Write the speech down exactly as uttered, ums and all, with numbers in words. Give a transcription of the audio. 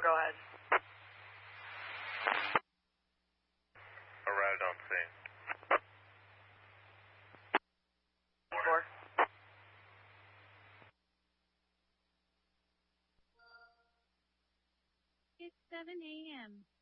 go ahead. Arrived on scene. Four. It's seven A M